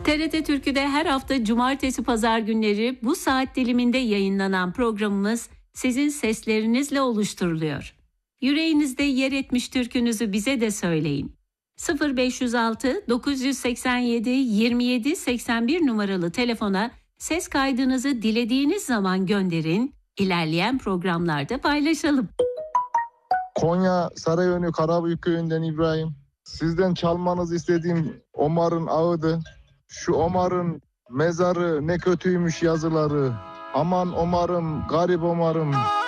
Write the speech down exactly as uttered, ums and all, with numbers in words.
T R T Türkü'de her hafta cumartesi pazar günleri bu saat diliminde yayınlanan programımız sizin seslerinizle oluşturuluyor. Yüreğinizde yer etmiş türkünüzü bize de söyleyin. sıfır beş yüz altı dokuz yüz seksen yedi yirmi yedi seksen bir numaralı telefona ses kaydınızı dilediğiniz zaman gönderin, ilerleyen programlarda paylaşalım. Konya Sarayönü Karabük köyünden İbrahim. Sizden çalmanızı istediğim Omar'ın ağıdı. Şu Omar'ın mezarı ne kötüymüş yazıları. Aman Omar'ım, garip Omar'ım.